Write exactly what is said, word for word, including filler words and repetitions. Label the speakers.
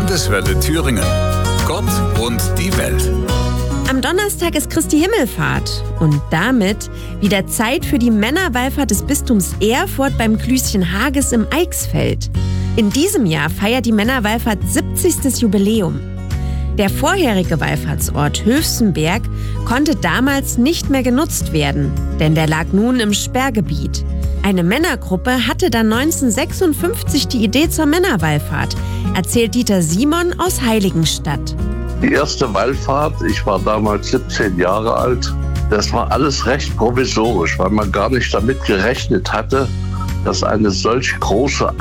Speaker 1: Landeswelle Thüringen. Gott und die Welt.
Speaker 2: Am Donnerstag ist Christi Himmelfahrt und damit wieder Zeit für die Männerwallfahrt des Bistums Erfurt beim Klüschen Hages im Eichsfeld. In diesem Jahr feiert die Männerwallfahrt siebzigstes Jubiläum. Der vorherige Wallfahrtsort Höfsenberg konnte damals nicht mehr genutzt werden, denn der lag nun im Sperrgebiet. Eine Männergruppe hatte dann neunzehnhundertsechsundfünfzig die Idee zur Männerwallfahrt, erzählt Dieter Simon aus Heiligenstadt.
Speaker 3: Die erste Wallfahrt, ich war damals siebzehn Jahre alt, das war alles recht provisorisch, weil man gar nicht damit gerechnet hatte, dass eine solch große